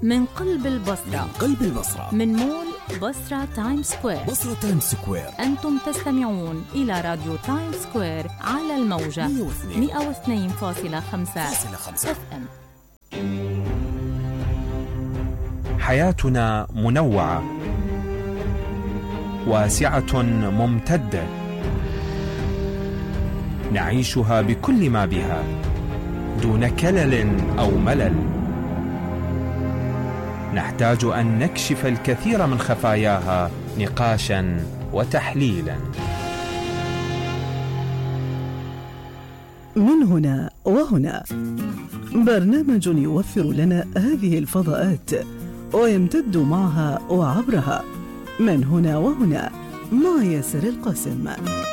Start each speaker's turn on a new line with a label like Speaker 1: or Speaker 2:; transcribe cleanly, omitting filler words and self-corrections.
Speaker 1: من قلب البصرة، من مول بصرة تايم سكوير. أنتم تستمعون إلى راديو تايم سكوير على الموجة 102.5 FM.
Speaker 2: حياتنا منوعة واسعة ممتدة، نعيشها بكل ما بها دون كلل أو ملل. نحتاج أن نكشف الكثير من خفاياها نقاشا وتحليلا.
Speaker 3: من هنا وهنا، برنامج يوفر لنا هذه الفضاءات ويمتد معها وعبرها. من هنا وهنا مع ياسر القاسم.